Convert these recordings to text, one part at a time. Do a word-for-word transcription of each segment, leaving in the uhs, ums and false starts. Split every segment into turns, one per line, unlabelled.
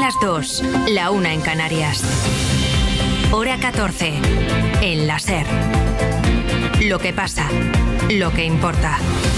las dos, la una en Canarias. Hora catorce, en la SER. Lo que pasa, lo que importa.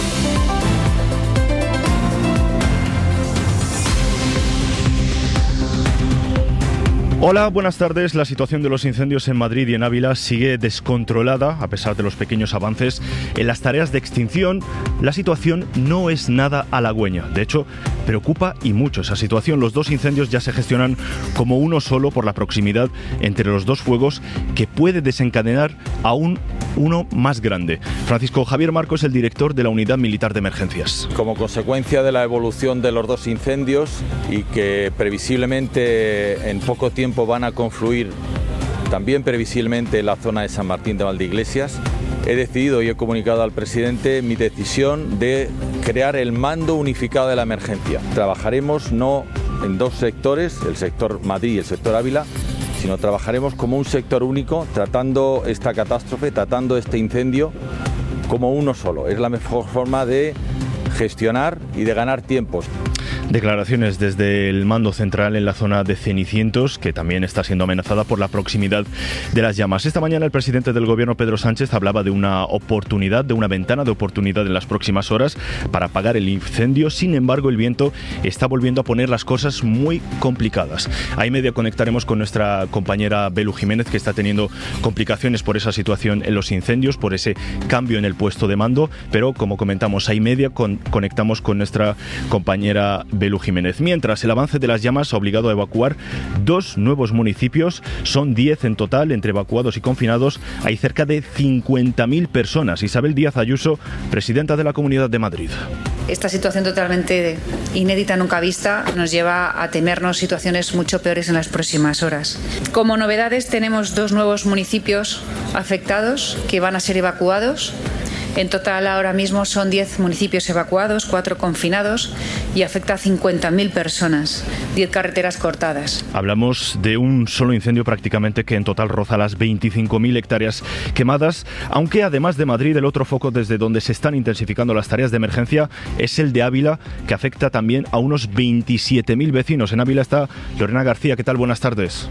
Hola, buenas tardes. La situación de los incendios en Madrid y en Ávila sigue descontrolada a pesar de los pequeños avances en las tareas de extinción. La situación no es nada halagüeña. De hecho, preocupa y mucho esa situación. Los dos incendios ya se gestionan como uno solo por la proximidad entre los dos fuegos que puede desencadenar aún uno más grande. Francisco Javier Marco es el director de la Unidad Militar de Emergencias.
Como consecuencia de la evolución de los dos incendios y que previsiblemente en poco tiempo van a confluir también previsiblemente en la zona de San Martín de Valdeiglesias, he decidido y he comunicado al presidente mi decisión de crear el mando unificado de la emergencia. Trabajaremos no en dos sectores, el sector Madrid y el sector Ávila, sino trabajaremos como un sector único, tratando esta catástrofe, tratando este incendio como uno solo. Es la mejor forma de gestionar y de ganar tiempos.
Declaraciones desde el mando central en la zona de Cenicientos, que también está siendo amenazada por la proximidad de las llamas. Esta mañana el presidente del gobierno, Pedro Sánchez, hablaba de una oportunidad, de una ventana de oportunidad en las próximas horas para apagar el incendio. Sin embargo, el viento está volviendo a poner las cosas muy complicadas. A y media conectaremos con nuestra compañera Belu Jiménez, que está teniendo complicaciones por esa situación en los incendios, por ese cambio en el puesto de mando, pero como comentamos, a y media con, conectamos con nuestra compañera Belu Jiménez. Mientras, el avance de las llamas ha obligado a evacuar dos nuevos municipios. Son diez en total, entre evacuados y confinados. Hay cerca de cincuenta mil personas. Isabel Díaz Ayuso, presidenta de la Comunidad de Madrid.
Esta situación totalmente inédita, nunca vista, nos lleva a temernos situaciones mucho peores en las próximas horas. Como novedades, tenemos dos nuevos municipios afectados que van a ser evacuados. En total ahora mismo son diez municipios evacuados, cuatro confinados y afecta a cincuenta mil personas, diez carreteras cortadas.
Hablamos de un solo incendio prácticamente que en total roza las veinticinco mil hectáreas quemadas, aunque además de Madrid el otro foco desde donde se están intensificando las tareas de emergencia es el de Ávila, que afecta también a unos veintisiete mil vecinos. En Ávila está Lorena García. ¿Qué tal? Buenas tardes.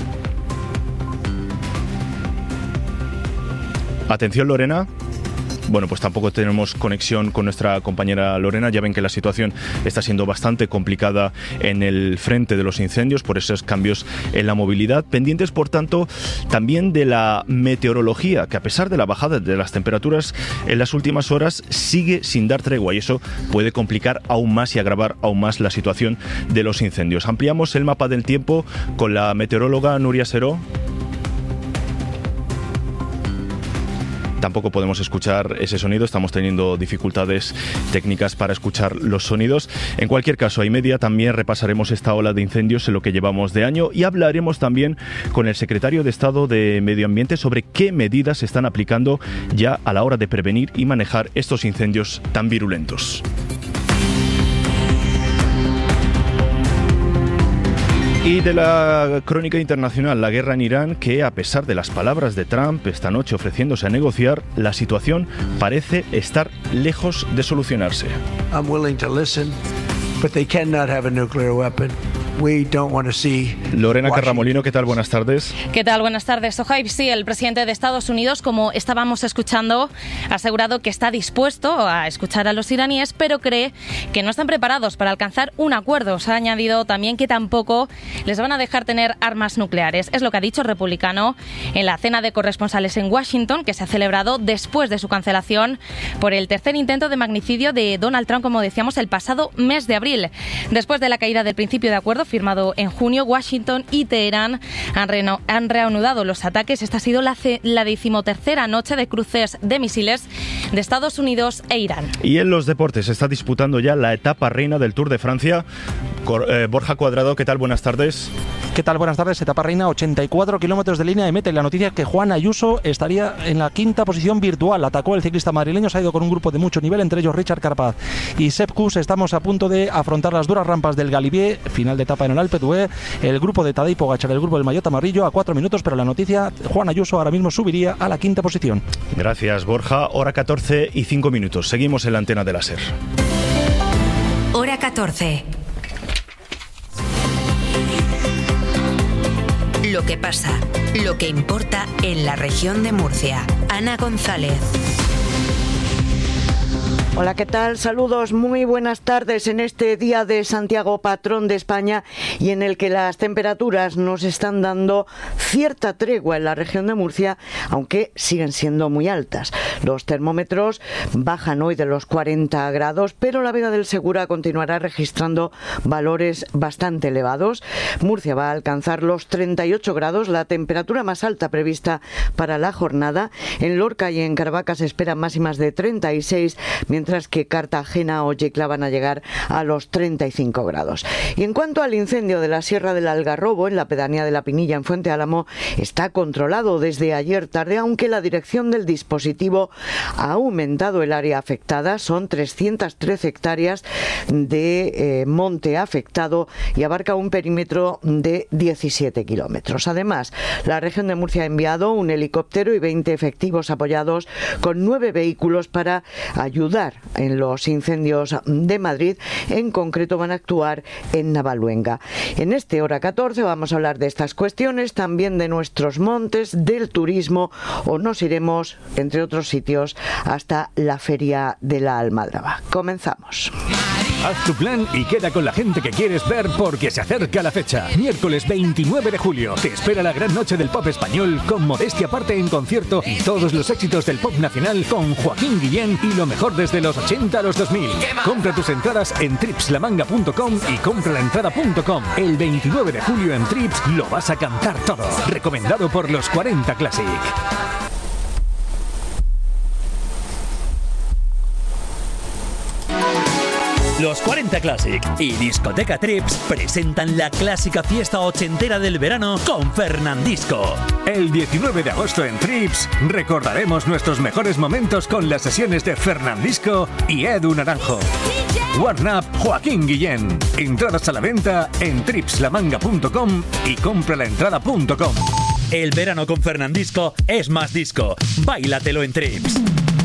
Atención, Lorena. Bueno, pues tampoco tenemos conexión con nuestra compañera Lorena. Ya ven que la situación está siendo bastante complicada en el frente de los incendios por esos cambios en la movilidad. Pendientes, por tanto, también de la meteorología, que a pesar de la bajada de las temperaturas en las últimas horas sigue sin dar tregua, y eso puede complicar aún más y agravar aún más la situación de los incendios. Ampliamos el mapa del tiempo con la meteoróloga Nuria Seró. Tampoco podemos escuchar ese sonido, estamos teniendo dificultades técnicas para escuchar los sonidos. En cualquier caso, a y media también repasaremos esta ola de incendios en lo que llevamos de año y hablaremos también con el secretario de Estado de Medio Ambiente sobre qué medidas se están aplicando ya a la hora de prevenir y manejar estos incendios tan virulentos. Y de la crónica internacional, la guerra en Irán, que a pesar de las palabras de Trump esta noche ofreciéndose a negociar, la situación parece estar lejos de solucionarse.
I'm willing to listen, but they cannot have a nuclear weapon. We don't want to see
Lorena Carramolino, ¿qué tal? Buenas tardes.
¿Qué tal? Buenas tardes, Sohaib. Sí, el presidente de Estados Unidos, como estábamos escuchando, ha asegurado que está dispuesto a escuchar a los iraníes, pero cree que no están preparados para alcanzar un acuerdo. Se ha añadido también que tampoco les van a dejar tener armas nucleares. Es lo que ha dicho el republicano en la cena de corresponsales en Washington, que se ha celebrado después de su cancelación por el tercer intento de magnicidio de Donald Trump, como decíamos, el pasado mes de abril. Después de la caída del principio de acuerdo firmado en junio, Washington y Teherán han, reno- han reanudado los ataques. Esta ha sido la, ce- la decimotercera noche de cruces de misiles de Estados Unidos e Irán.
Y en los deportes se está disputando ya la etapa reina del Tour de Francia. Cor- eh, Borja Cuadrado, ¿qué tal? Buenas tardes.
¿Qué tal? Buenas tardes. Etapa reina, ochenta y cuatro kilómetros de línea de meta. Y la noticia es que Juan Ayuso estaría en la quinta posición virtual. Atacó el ciclista madrileño, se ha ido con un grupo de mucho nivel, entre ellos Richard Carapaz y Sepp Kuss. Estamos a punto de afrontar las duras rampas del Galibier, final de etapa en el Alpe d'Huez. El grupo de Tadej Pogačar, el grupo del Maillot Amarillo, a cuatro minutos, pero la noticia, Juan Ayuso ahora mismo subiría a la quinta posición.
Gracias, Borja. Hora catorce y cinco minutos. Seguimos en la antena de la SER.
Hora catorce. lo que pasa, lo que importa en la región de Murcia. Ana González.
Hola, ¿qué tal? Saludos, muy buenas tardes en este día de Santiago, patrón de España, y en el que las temperaturas nos están dando cierta tregua en la región de Murcia, aunque siguen siendo muy altas. Los termómetros bajan hoy de los cuarenta grados, pero la Vega del Segura continuará registrando valores bastante elevados. Murcia va a alcanzar los treinta y ocho grados, la temperatura más alta prevista para la jornada. En Lorca y en Caravaca se esperan máximas de treinta y seis, mientras mientras que Cartagena o Yecla van a llegar a los treinta y cinco grados. Y en cuanto al incendio de la Sierra del Algarrobo, en la pedanía de La Pinilla, en Fuente Álamo, está controlado desde ayer tarde, aunque la dirección del dispositivo ha aumentado el área afectada. Son trescientas trece hectáreas de eh, monte afectado y abarca un perímetro de diecisiete kilómetros. Además, la región de Murcia ha enviado un helicóptero y veinte efectivos apoyados con nueve vehículos para ayudar en los incendios de Madrid. En concreto van a actuar en Navaluenga. En este Hora catorce vamos a hablar de estas cuestiones, también de nuestros montes, del turismo, o nos iremos, entre otros sitios, hasta la Feria de la Almadraba. Comenzamos.
Haz tu plan y queda con la gente que quieres ver porque se acerca la fecha. Miércoles veintinueve de julio te espera la gran noche del pop español con Modestia Aparte en concierto y todos los éxitos del pop nacional con Joaquín Guillén y lo mejor desde los ochenta a los dos mil. Compra tus entradas en trips la manga punto com y compralaentrada punto com. El veintinueve de julio en Trips lo vas a cantar todo. Recomendado por los cuarenta Classic.
Los cuarenta Classic y Discoteca Trips presentan la clásica fiesta ochentera del verano con Fernandisco.
El diecinueve de agosto en Trips recordaremos nuestros mejores momentos con las sesiones de Fernandisco y Edu Naranjo. Warn Up Joaquín Guillén. Entradas a la venta en trips la manga punto com y compralaentrada punto com.
El verano con Fernandisco es más disco. Báilatelo en Trips.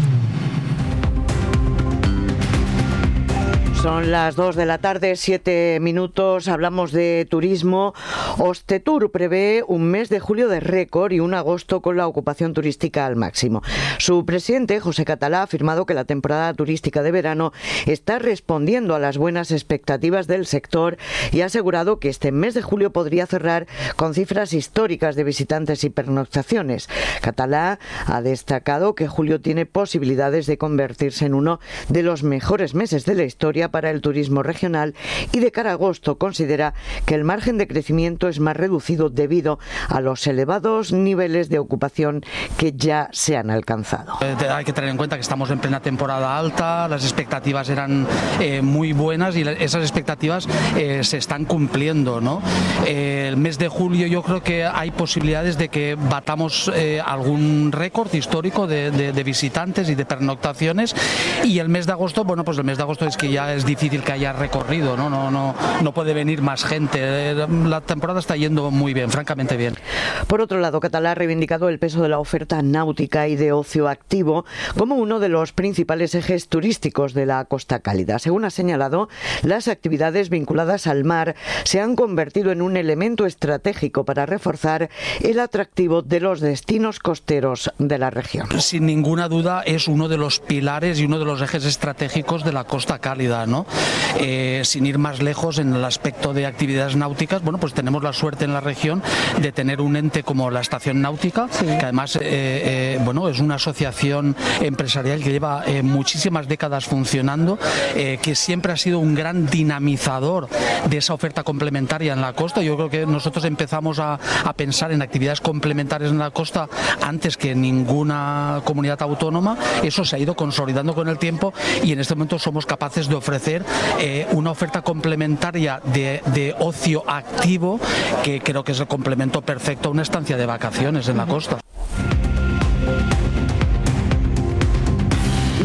Son las dos de la tarde, siete minutos, hablamos de turismo. Ostetur prevé un mes de julio de récord y un agosto con la ocupación turística al máximo. Su presidente, José Catalá, ha afirmado que la temporada turística de verano está respondiendo a las buenas expectativas del sector y ha asegurado que este mes de julio podría cerrar con cifras históricas de visitantes y pernoctaciones. Catalá ha destacado que julio tiene posibilidades de convertirse en uno de los mejores meses de la historia para el turismo regional y de cara a agosto considera que el margen de crecimiento es más reducido debido a los elevados niveles de ocupación que ya se han alcanzado.
Eh, hay que tener en cuenta que estamos en plena temporada alta, las expectativas eran eh, muy buenas y esas expectativas eh, se están cumpliendo, ¿no? Eh, el mes de julio yo creo que hay posibilidades de que batamos eh, algún récord histórico de, de, de visitantes y de pernoctaciones, y el mes de agosto, bueno, pues el mes de agosto es que ya es difícil que haya recorrido, ¿no? No, no, no puede venir más gente. La temporada está yendo muy bien, francamente bien.
Por otro lado, Catalá ha reivindicado el peso de la oferta náutica y de ocio activo como uno de los principales ejes turísticos de la Costa Cálida. Según ha señalado, las actividades vinculadas al mar se han convertido en un elemento estratégico para reforzar el atractivo de los destinos costeros de la región.
Sin ninguna duda es uno de los pilares y uno de los ejes estratégicos de la Costa Cálida, ¿no? Eh, sin ir más lejos en el aspecto de actividades náuticas, bueno, pues tenemos la suerte en la región de tener un ente como la Estación Náutica, sí, que además eh, eh, bueno, es una asociación empresarial que lleva eh, muchísimas décadas funcionando, eh, que siempre ha sido un gran dinamizador de esa oferta complementaria en la costa. Yo creo que nosotros empezamos a, a pensar en actividades complementarias en la costa antes que ninguna comunidad autónoma. Eso se ha ido consolidando con el tiempo y en este momento somos capaces de ofrecer eh, una oferta complementaria de, de ocio activo que creo que es el complemento perfecto a una estancia de vacaciones en la costa.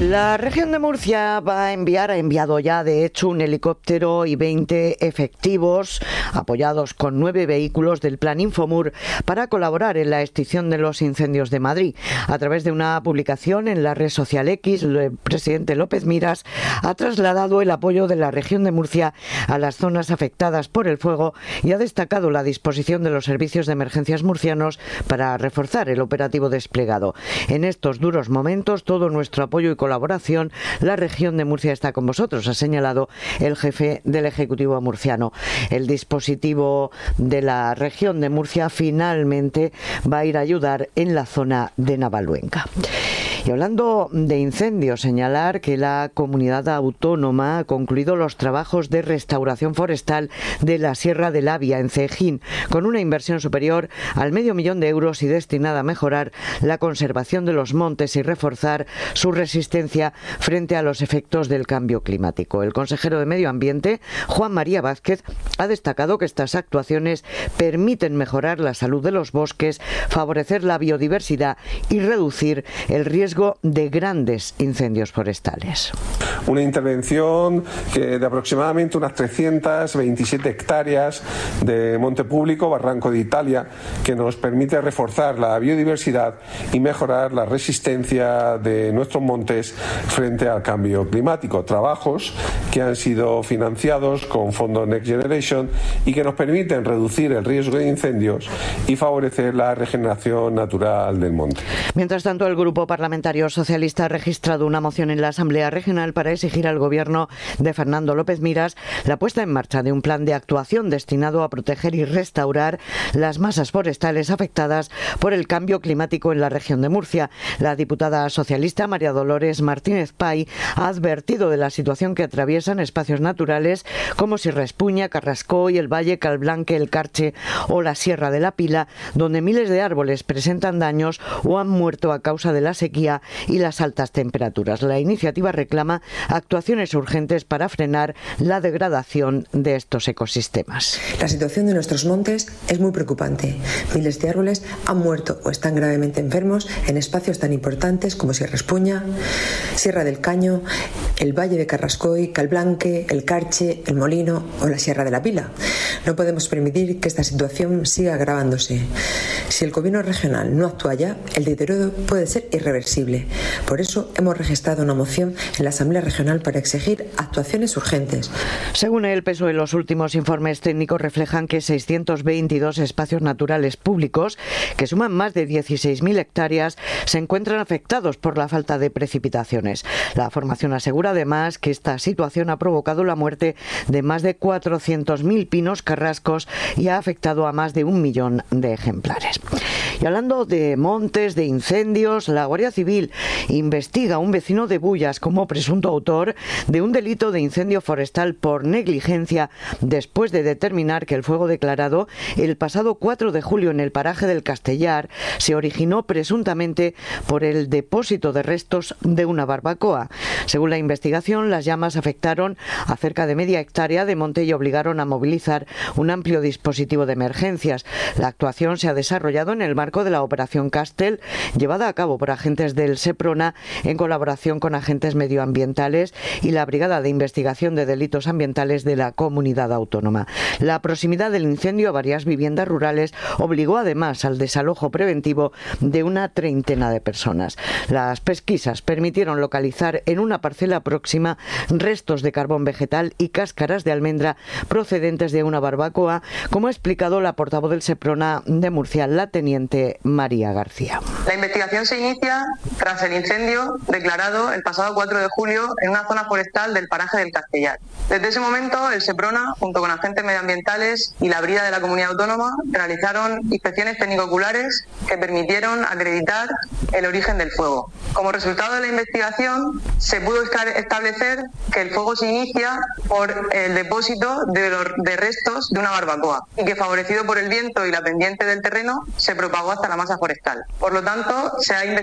La región de Murcia va a enviar, ha enviado ya de hecho un helicóptero y veinte efectivos apoyados con nueve vehículos del Plan Infomur para colaborar en la extinción de los incendios de Madrid. A través de una publicación en la red social X, el presidente López Miras ha trasladado el apoyo de la región de Murcia a las zonas afectadas por el fuego y ha destacado la disposición de los servicios de emergencias murcianos para reforzar el operativo desplegado. En estos duros momentos, todo nuestro apoyo y colaboración, la región de Murcia está con vosotros, ha señalado el jefe del Ejecutivo murciano. El dispositivo de la región de Murcia finalmente va a ir a ayudar en la zona de Navaluenca. Y hablando de incendios, señalar que la comunidad autónoma ha concluido los trabajos de restauración forestal de la Sierra del Avia en Cejín, con una inversión superior al medio millón de euros y destinada a mejorar la conservación de los montes y reforzar su resistencia frente a los efectos del cambio climático. El consejero de Medio Ambiente, Juan María Vázquez, ha destacado que estas actuaciones permiten mejorar la salud de los bosques, favorecer la biodiversidad y reducir el riesgo de grandes incendios forestales.
Una intervención que de aproximadamente unas trescientas veintisiete hectáreas de monte público, Barranco de Italia, que nos permite reforzar la biodiversidad y mejorar la resistencia de nuestros montes frente al cambio climático. Trabajos que han sido financiados con fondos Next Generation y que nos permiten reducir el riesgo de incendios y favorecer la regeneración natural del monte.
Mientras tanto, el Grupo Parlamentario Socialista ha registrado una moción en la Asamblea Regional para exigir al Gobierno de Fernando López Miras la puesta en marcha de un plan de actuación destinado a proteger y restaurar las masas forestales afectadas por el cambio climático en la región de Murcia. La diputada socialista María Dolores Martínez Pay ha advertido de la situación que atraviesan espacios naturales como Sierra Espuña, Carrascoy, el Valle, Calblanque, el Carche o la Sierra de la Pila, donde miles de árboles presentan daños o han muerto a causa de la sequía y las altas temperaturas. La iniciativa reclama actuaciones urgentes para frenar la degradación de estos ecosistemas.
La situación de nuestros montes es muy preocupante. Miles de árboles han muerto o están gravemente enfermos en espacios tan importantes como Sierra Espuña, Sierra del Caño, el Valle de Carrascoy, Calblanque, el Carche, el Molino o la Sierra de la Pila. No podemos permitir que esta situación siga agravándose. Si el Gobierno regional no actúa ya, el deterioro puede ser irreversible. Por eso hemos registrado una moción en la Asamblea Regional para exigir actuaciones urgentes.
Según el P S O E, los últimos informes técnicos reflejan que seiscientos veintidós espacios naturales públicos, que suman más de dieciséis mil hectáreas, se encuentran afectados por la falta de precipitaciones. La formación asegura además que esta situación ha provocado la muerte de más de cuatrocientos mil pinos carrascos y ha afectado a más de un millón de ejemplares. Y hablando de montes, de incendios, la Guardia Civil investiga a un vecino de Bullas como presunto autor de un delito de incendio forestal por negligencia después de determinar que el fuego declarado el pasado cuatro de julio en el paraje del Castellar se originó presuntamente por el depósito de restos de una barbacoa. Según la investigación, las llamas afectaron a cerca de media hectárea de monte y obligaron a movilizar un amplio dispositivo de emergencias. La actuación se ha desarrollado en el marco de la Operación Castel, llevada a cabo por agentes del Seprona en colaboración con agentes medioambientales y la Brigada de Investigación de Delitos Ambientales de la Comunidad Autónoma. La proximidad del incendio a varias viviendas rurales obligó además al desalojo preventivo de una treintena de personas. Las pesquisas permitieron localizar en una parcela próxima restos de carbón vegetal y cáscaras de almendra procedentes de una barbacoa, como ha explicado la portavoz del Seprona de Murcia, la teniente María García.
La investigación se inicia tras el incendio declarado el pasado cuatro de julio en una zona forestal del paraje del Castellar. Desde ese momento, el Seprona, junto con agentes medioambientales y la Brigada de la Comunidad Autónoma, realizaron inspecciones técnico-oculares que permitieron acreditar el origen del fuego. Como resultado de la investigación, se pudo establecer que el fuego se inicia por el depósito de, los, de restos de una barbacoa y que, favorecido por el viento y la pendiente del terreno, se propagó hasta la masa forestal. Por lo tanto, se ha investigado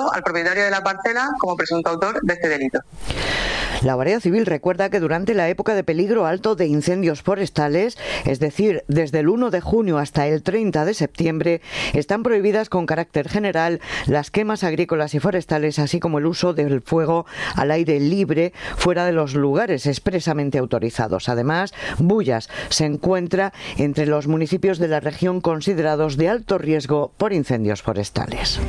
señalado al propietario de la parcela como presunto autor de este delito.
La Guardia Civil recuerda que durante la época de peligro alto de incendios forestales, es decir, desde el uno de junio hasta el treinta de septiembre, están prohibidas con carácter general las quemas agrícolas y forestales, así como el uso del fuego al aire libre fuera de los lugares expresamente autorizados. Además, Bullas se encuentra entre los municipios de la región considerados de alto riesgo por incendios forestales.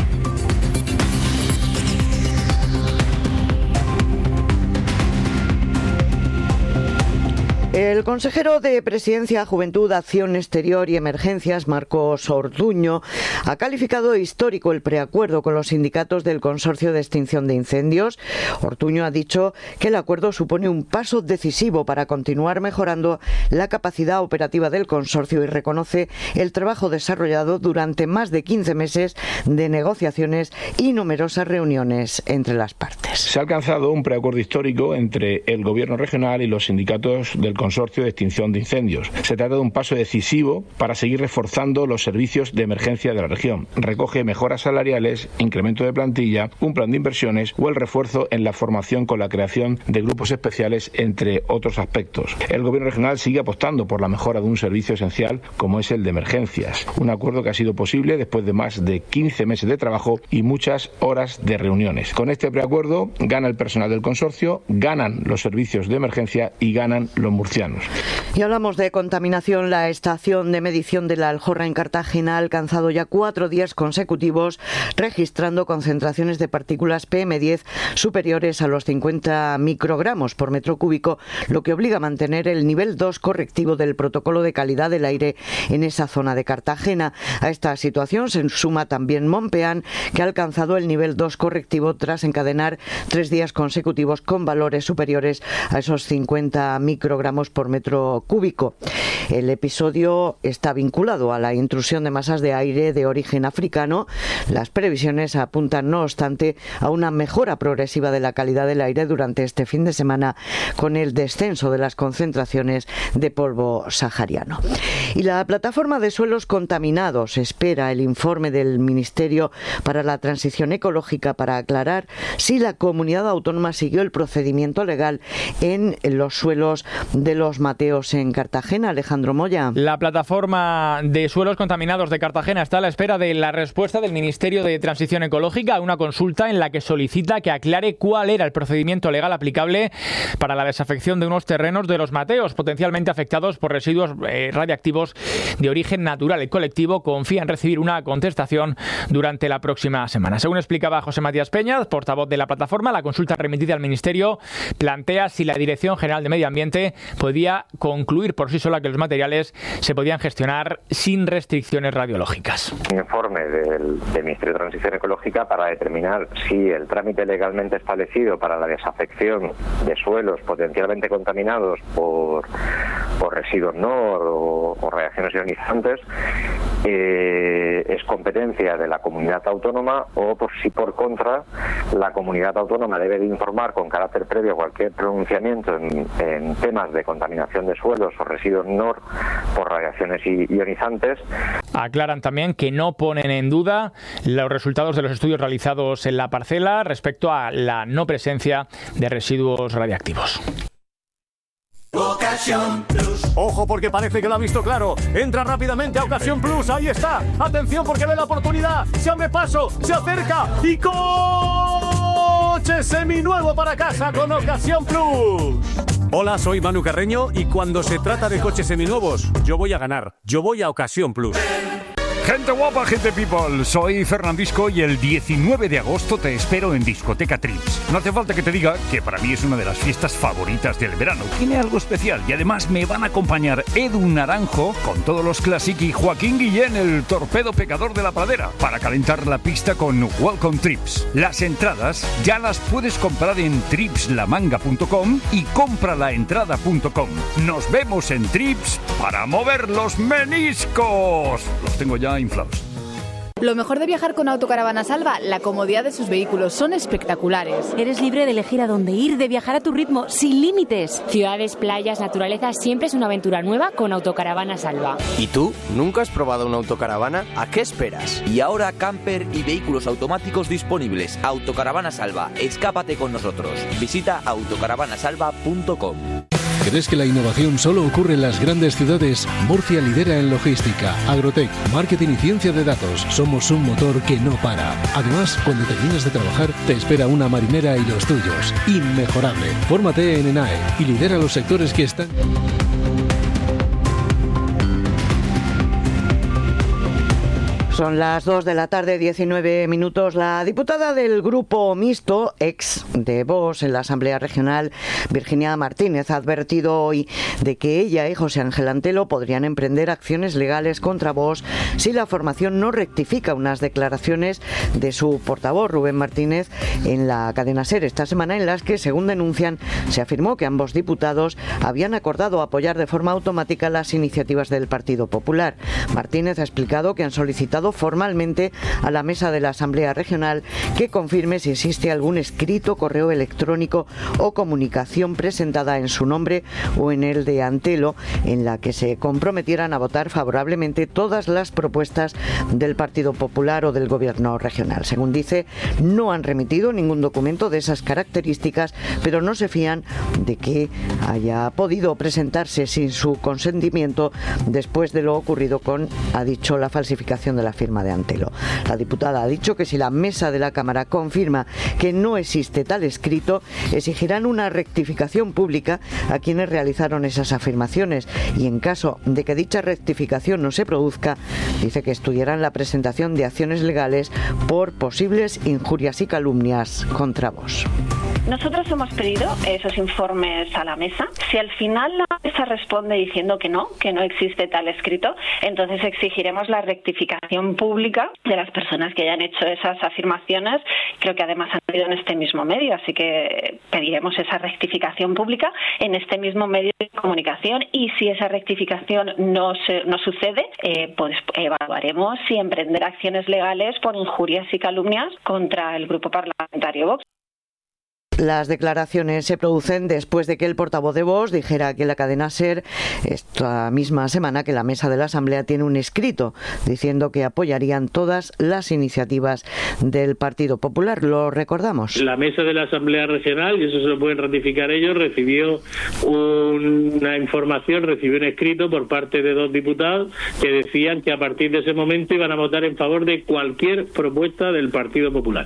El consejero de Presidencia, Juventud, Acción Exterior y Emergencias, Marcos Ortuño, ha calificado de histórico el preacuerdo con los sindicatos del Consorcio de Extinción de Incendios. Ortuño ha dicho que el acuerdo supone un paso decisivo para continuar mejorando la capacidad operativa del consorcio y reconoce el trabajo desarrollado durante más de quince meses de negociaciones y numerosas reuniones entre las partes.
Se ha alcanzado un preacuerdo histórico entre el Gobierno regional y los sindicatos del Consorcio de Extinción de Incendios. Se trata de un paso decisivo para seguir reforzando los servicios de emergencia de la región. Recoge mejoras salariales, incremento de plantilla, un plan de inversiones o el refuerzo en la formación con la creación de grupos especiales, entre otros aspectos. El Gobierno regional sigue apostando por la mejora de un servicio esencial como es el de emergencias. Un acuerdo que ha sido posible después de más de quince meses de trabajo y muchas horas de reuniones. Con este preacuerdo gana el personal del consorcio, ganan los servicios de emergencia y ganan los murcianos.
Y hablamos de contaminación. La estación de medición de la Aljorra en Cartagena ha alcanzado ya cuatro días consecutivos registrando concentraciones de partículas P M diez superiores a los cincuenta microgramos por metro cúbico, lo que obliga a mantener el nivel dos correctivo del protocolo de calidad del aire en esa zona de Cartagena. A esta situación se suma también Monpeán, que ha alcanzado el nivel dos correctivo tras encadenar tres días consecutivos con valores superiores a esos cincuenta microgramos por metro cúbico. El episodio está vinculado a la intrusión de masas de aire de origen africano. Las previsiones apuntan, no obstante, a una mejora progresiva de la calidad del aire durante este fin de semana con el descenso de las concentraciones de polvo sahariano. Y la plataforma de suelos contaminados espera el informe del Ministerio para la Transición Ecológica para aclarar si la comunidad autónoma siguió el procedimiento legal en los suelos de los Mateos en Cartagena. Alejandro Moya.
La plataforma de suelos contaminados de Cartagena está a la espera de la respuesta del Ministerio de Transición Ecológica a una consulta en la que solicita que aclare cuál era el procedimiento legal aplicable para la desafección de unos terrenos de los Mateos potencialmente afectados por residuos eh, radiactivos de origen natural. El colectivo confía en recibir una contestación durante la próxima semana. Según explicaba José Matías Peña, portavoz de la plataforma, la consulta remitida al Ministerio plantea si la Dirección General de Medio Ambiente podía concluir por sí sola que los materiales se podían gestionar sin restricciones radiológicas.
Un informe del, del Ministerio de Transición Ecológica para determinar si el trámite legalmente establecido para la desafección de suelos potencialmente contaminados por, por residuos N O R o, o radiaciones ionizantes eh, es competencia de la comunidad autónoma, o por si por contra la comunidad autónoma debe de informar con carácter previo cualquier pronunciamiento en, en temas de contaminación de suelos o residuos N O R por radiaciones ionizantes.
Aclaran también que no ponen en duda los resultados de los estudios realizados en la parcela respecto a la no presencia de residuos radiactivos.
Ocasión Plus. Ojo, porque parece que lo ha visto claro. Entra rápidamente a Ocasión Plus. Ahí está. Atención, porque ve la oportunidad. Se abre paso, se acerca y coche seminuevo para casa con Ocasión Plus. Hola, soy Manu Carreño y cuando se trata de coches seminuevos, yo voy a ganar. Yo voy a Ocasión Plus.
Gente guapa, gente people, soy Fernandisco y el diecinueve de agosto te espero en Discoteca Trips. No hace falta que te diga que para mí es una de las fiestas favoritas del verano. Tiene algo especial y además me van a acompañar Edu Naranjo con todos los Classic y Joaquín Guillén, el torpedo pecador de la pradera, para calentar la pista con Welcome Trips. Las entradas ya las puedes comprar en trips la manga punto com y compralaentrada punto com. Nos vemos en Trips para mover los meniscos. Los tengo ya inflados.
Lo mejor de viajar con Autocaravana Salva, la comodidad de sus vehículos, son espectaculares.
Eres libre de elegir a dónde ir, de viajar a tu ritmo, sin límites.
Ciudades, playas, naturaleza, siempre es una aventura nueva con Autocaravana Salva.
¿Y tú? ¿Nunca has probado una autocaravana? ¿A qué esperas?
Y ahora camper y vehículos automáticos disponibles. Autocaravana Salva, escápate con nosotros. Visita autocaravana salva punto com.
¿Crees que la innovación solo ocurre en las grandes ciudades? Murcia lidera en logística, agrotech, marketing y ciencia de datos. Somos un motor que no para. Además, cuando terminas de trabajar, te espera una marinera y los tuyos. Inmejorable. Fórmate en ENAE y lidera los sectores que están...
Son las dos de la tarde, diecinueve minutos. La diputada del Grupo Mixto, ex de Vox en la Asamblea Regional, Virginia Martínez, ha advertido hoy de que ella y José Ángel Antelo podrían emprender acciones legales contra Vox si la formación no rectifica unas declaraciones de su portavoz, Rubén Martínez, en la cadena SER esta semana, en las que, según denuncian, se afirmó que ambos diputados habían acordado apoyar de forma automática las iniciativas del Partido Popular. Martínez ha explicado que han solicitado formalmente a la mesa de la Asamblea Regional que confirme si existe algún escrito, correo electrónico o comunicación presentada en su nombre o en el de Antelo en la que se comprometieran a votar favorablemente todas las propuestas del Partido Popular o del Gobierno regional. Según dice, no han remitido ningún documento de esas características, pero no se fían de que haya podido presentarse sin su consentimiento después de lo ocurrido con, ha dicho, la falsificación de la firma de Antelo. La diputada ha dicho que si la mesa de la Cámara confirma que no existe tal escrito, exigirán una rectificación pública a quienes realizaron esas afirmaciones y, en caso de que dicha rectificación no se produzca, dice que estudiarán la presentación de acciones legales por posibles injurias y calumnias contra Vox.
Nosotros hemos pedido esos informes a la mesa. Si al final la mesa responde diciendo que no, que no existe tal escrito, entonces exigiremos la rectificación pública de las personas que hayan hecho esas afirmaciones. Creo que además han ido en este mismo medio, así que pediremos esa rectificación pública en este mismo medio de comunicación y si esa rectificación no, se, no sucede, eh, pues evaluaremos si emprender acciones legales por injurias y calumnias contra el grupo parlamentario Vox.
Las declaraciones se producen después de que el portavoz de Vox dijera que la cadena SER esta misma semana que la mesa de la Asamblea tiene un escrito diciendo que apoyarían todas las iniciativas del Partido Popular. Lo recordamos.
La mesa de la Asamblea Regional, y eso se lo pueden ratificar ellos, recibió una información, recibió un escrito por parte de dos diputados que decían que a partir de ese momento iban a votar en favor de cualquier propuesta del Partido Popular.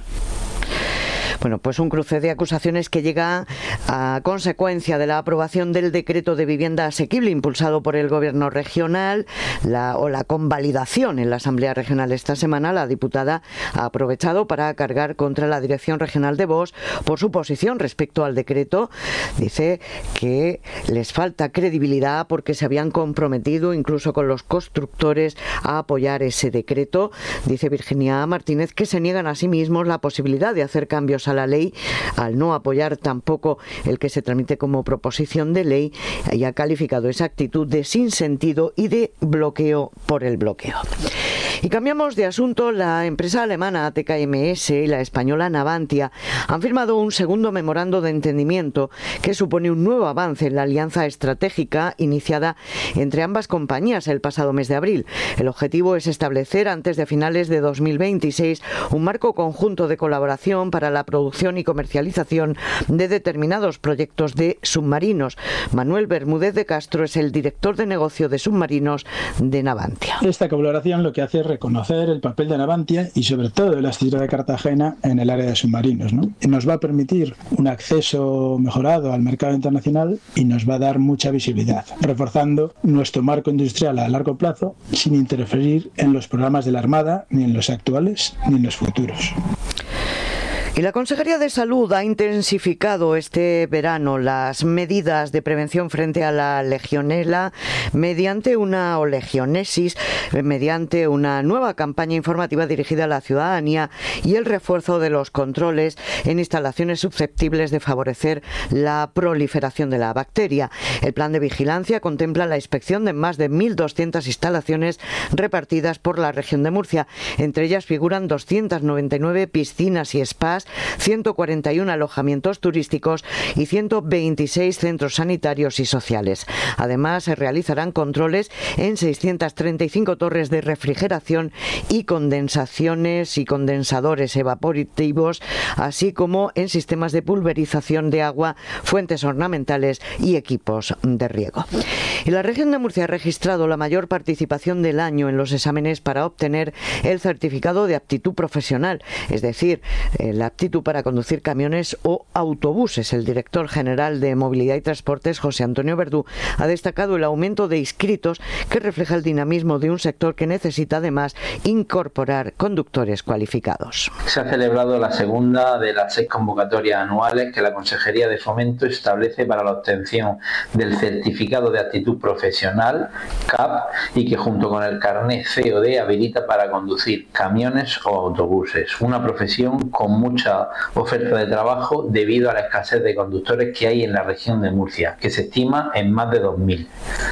Bueno, pues un cruce de acusaciones que llega a consecuencia de la aprobación del decreto de vivienda asequible impulsado por el Gobierno regional la, o la convalidación en la Asamblea Regional esta semana. La diputada ha aprovechado para cargar contra la Dirección Regional de Vox por su posición respecto al decreto. Dice que les falta credibilidad porque se habían comprometido incluso con los constructores a apoyar ese decreto. Dice Virginia Martínez que se niegan a sí mismos la posibilidad de hacer cambios a la ley al no apoyar tampoco el que se tramite como proposición de ley y ha calificado esa actitud de sinsentido y de bloqueo por el bloqueo. Y cambiamos de asunto. La empresa alemana A T K M S y la española Navantia han firmado un segundo memorando de entendimiento que supone un nuevo avance en la alianza estratégica iniciada entre ambas compañías el pasado mes de abril. El objetivo es establecer antes de finales de dos mil veintiséis un marco conjunto de colaboración para la producción y comercialización de determinados proyectos de submarinos. Manuel Bermúdez de Castro es el director de negocio de submarinos de Navantia.
Esta colaboración lo que hace es reconocer el papel de Navantia y sobre todo del astillero de Cartagena en el área de submarinos, ¿no? Nos va a permitir un acceso mejorado al mercado internacional y nos va a dar mucha visibilidad, reforzando nuestro marco industrial a largo plazo sin interferir en los programas de la Armada, ni en los actuales ni en los futuros.
Y la Consejería de Salud ha intensificado este verano las medidas de prevención frente a la legionela mediante una o legionesis, mediante una nueva campaña informativa dirigida a la ciudadanía y el refuerzo de los controles en instalaciones susceptibles de favorecer la proliferación de la bacteria. El plan de vigilancia contempla la inspección de más de mil doscientas instalaciones repartidas por la región de Murcia. Entre ellas figuran doscientas noventa y nueve piscinas y spas, ciento cuarenta y uno alojamientos turísticos y ciento veintiséis centros sanitarios y sociales. Además, se realizarán controles en seiscientas treinta y cinco torres de refrigeración y condensaciones y condensadores evaporativos, así como en sistemas de pulverización de agua, fuentes ornamentales y equipos de riego. Y la región de Murcia ha registrado la mayor participación del año en los exámenes para obtener el certificado de aptitud profesional, es decir, la aptitud para conducir camiones o autobuses. El director general de Movilidad y Transportes, José Antonio Verdú, ha destacado el aumento de inscritos que refleja el dinamismo de un sector que necesita además incorporar conductores cualificados.
Se ha celebrado la segunda de las seis convocatorias anuales que la Consejería de Fomento establece para la obtención del certificado de aptitud profesional C A P y que junto con el carnet C O D habilita para conducir camiones o autobuses, una profesión con mucha oferta de trabajo debido a la escasez de conductores que hay en la región de Murcia, que se estima en más de dos mil.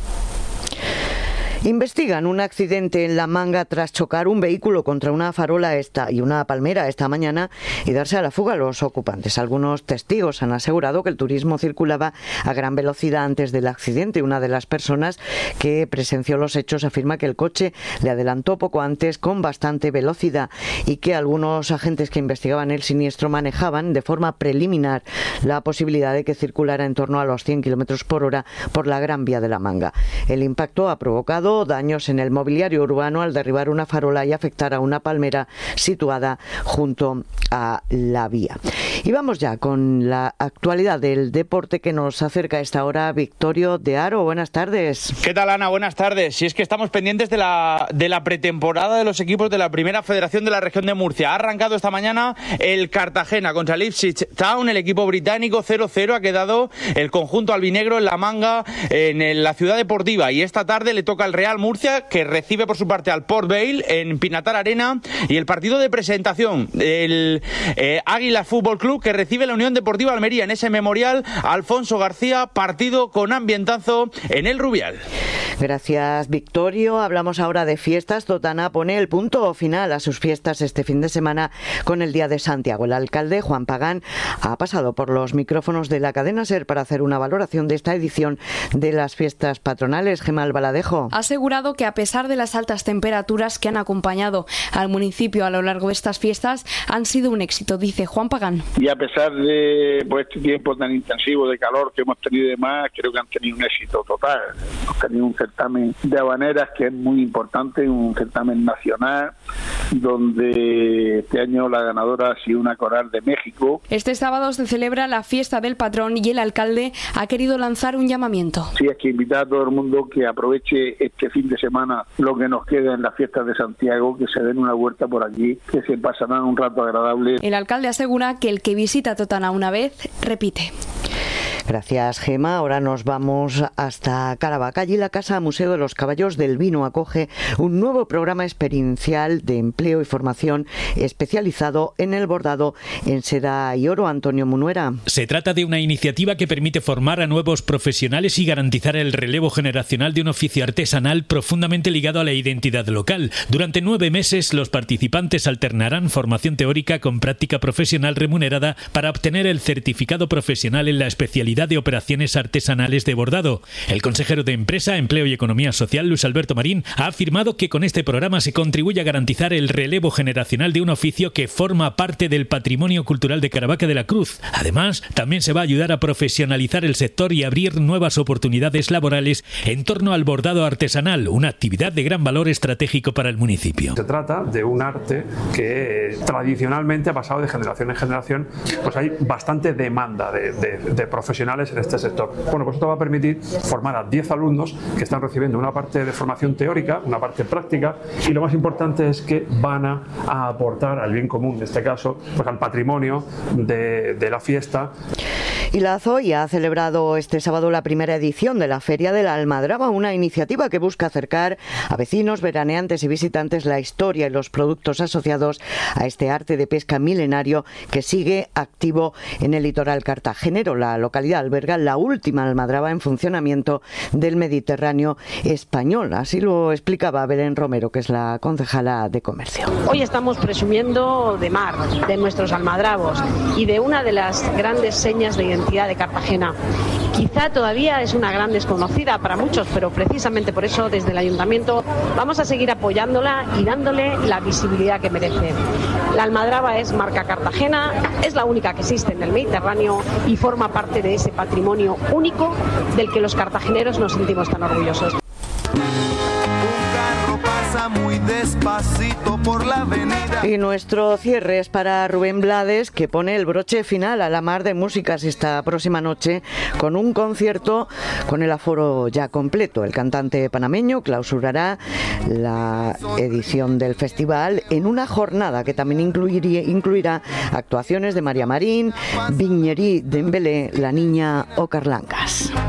Investigan un accidente en La Manga tras chocar un vehículo contra una farola esta y una palmera esta mañana y darse a la fuga a los ocupantes. Algunos testigos han asegurado que el turismo circulaba a gran velocidad antes del accidente. Una de las personas que presenció los hechos afirma que el coche le adelantó poco antes con bastante velocidad y que algunos agentes que investigaban el siniestro manejaban de forma preliminar la posibilidad de que circulara en torno a los cien kilómetros por hora por la Gran Vía de La Manga. El impacto ha provocado daños en el mobiliario urbano al derribar una farola y afectar a una palmera situada junto a la vía. Y vamos ya con la actualidad del deporte que nos acerca a esta hora Victorio de Aro. Buenas tardes.
¿Qué tal, Ana? Buenas tardes. Si es que estamos pendientes de la, de la pretemporada de los equipos de la Primera Federación de la región de Murcia. Ha arrancado esta mañana el Cartagena contra el Ipswich Town, el equipo británico. Cero cero ha quedado el conjunto albinegro en La Manga, en la ciudad deportiva, y esta tarde le toca al Real Murcia, que recibe por su parte al Port Vale en Pinatar Arena, y el partido de presentación el eh, Águilas Fútbol Club, que recibe la Unión Deportiva Almería en ese memorial Alfonso García, partido con ambientazo en el Rubial.
Gracias, Victorio. Hablamos ahora de fiestas. Totana pone el punto final a sus fiestas este fin de semana con el Día de Santiago. El alcalde, Juan Pagán, ha pasado por los micrófonos de la cadena SER para hacer una valoración de esta edición de las fiestas patronales. Gemma Albaladejo.
Ha asegurado que a pesar de las altas temperaturas que han acompañado al municipio a lo largo de estas fiestas, han sido un éxito, dice Juan Pagán.
Y a pesar de pues, este tiempo tan intensivo de calor que hemos tenido y demás, creo que han tenido un éxito total. Hemos tenido un certamen de habaneras que es muy importante, un certamen nacional, donde este año la ganadora ha sido una coral de México.
Este sábado se celebra la fiesta del patrón y el alcalde ha querido lanzar un llamamiento.
Sí, es que invitar a todo el mundo que aproveche este fin de semana lo que nos queda en las fiestas de Santiago, que se den una vuelta por aquí, que se pasarán un rato agradable.
El alcalde asegura que el que visita Totana una vez, repite.
Gracias, Gema. Ahora nos vamos hasta Caravaca. Allí la Casa Museo de los Caballos del Vino acoge un nuevo programa experiencial de empleo y formación especializado en el bordado en seda y oro. Antonio Munuera.
Se trata de una iniciativa que permite formar a nuevos profesionales y garantizar el relevo generacional de un oficio artesanal profundamente ligado a la identidad local. Durante nueve meses, los participantes alternarán formación teórica con práctica profesional remunerada para obtener el certificado profesional en la especialidad de operaciones artesanales de bordado. El consejero de Empresa, Empleo y Economía Social, Luis Alberto Marín, ha afirmado que con este programa se contribuye a garantizar el relevo generacional de un oficio que forma parte del patrimonio cultural de Caravaca de la Cruz. Además, también se va a ayudar a profesionalizar el sector y abrir nuevas oportunidades laborales en torno al bordado artesanal, una actividad de gran valor estratégico para el municipio.
Se trata de un arte que tradicionalmente ha pasado de generación en generación, pues hay bastante demanda de, de, de profesionales profesionales en este sector. Bueno, pues esto va a permitir formar a diez alumnos que están recibiendo una parte de formación teórica, una parte práctica, y lo más importante es que van a, a aportar al bien común, en este caso, pues al patrimonio de, de la fiesta.
Y la Zoya ha celebrado este sábado la primera edición de la Feria de la Almadraba, una iniciativa que busca acercar a vecinos, veraneantes y visitantes la historia y los productos asociados a este arte de pesca milenario que sigue activo en el litoral cartagenero. La localidad alberga la última almadraba en funcionamiento del Mediterráneo español. Así lo explicaba Belén Romero, que es la concejala de Comercio.
Hoy estamos presumiendo de mar, de nuestros almadrabos y de una de las grandes señas de identidad de Cartagena. Quizá todavía es una gran desconocida para muchos, pero precisamente por eso desde el Ayuntamiento vamos a seguir apoyándola y dándole la visibilidad que merece. La almadraba es marca Cartagena, es la única que existe en el Mediterráneo y forma parte de ese patrimonio único del que los cartageneros nos sentimos tan orgullosos.
Muy despacito por la avenida.
Y nuestro cierre es para Rubén Blades, que pone el broche final a la mar de músicas esta próxima noche con un concierto con el aforo ya completo. El cantante panameño clausurará la edición del festival en una jornada que también incluiría, incluirá actuaciones de María Marín, Viñerí Dembélé, La Niña o Carlancas.